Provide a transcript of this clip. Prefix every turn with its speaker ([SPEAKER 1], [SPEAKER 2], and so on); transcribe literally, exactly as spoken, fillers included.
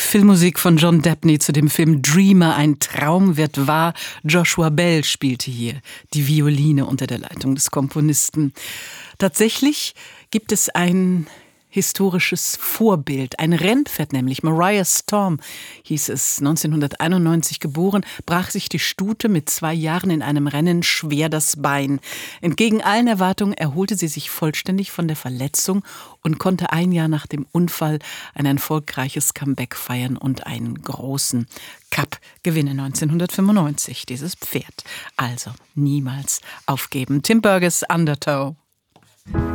[SPEAKER 1] Filmmusik von John Debney zu dem Film Dreamer, ein Traum wird wahr. Joshua Bell spielte hier die Violine unter der Leitung des Komponisten. Tatsächlich gibt es ein historisches Vorbild. Ein Rennpferd nämlich, Mariah Storm hieß es, neunzehnhunderteinundneunzig geboren, brach sich die Stute mit zwei Jahren in einem Rennen schwer das Bein. Entgegen allen Erwartungen erholte sie sich vollständig von der Verletzung und konnte ein Jahr nach dem Unfall ein erfolgreiches Comeback feiern und einen großen Cup gewinnen neunzehnhundertfünfundneunzig. Dieses Pferd. Also niemals aufgeben. Tim Burgess, Undertow.